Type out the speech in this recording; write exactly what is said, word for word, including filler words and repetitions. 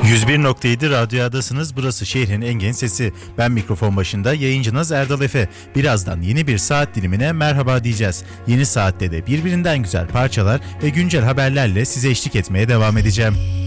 yüz bir nokta yedi Radyo'dasınız. Burası şehrin en genç sesi. Ben mikrofon başında yayıncınız Erdal Efe. Birazdan yeni bir saat dilimine merhaba diyeceğiz. Yeni saatte de birbirinden güzel parçalar ve güncel haberlerle size eşlik etmeye devam edeceğim.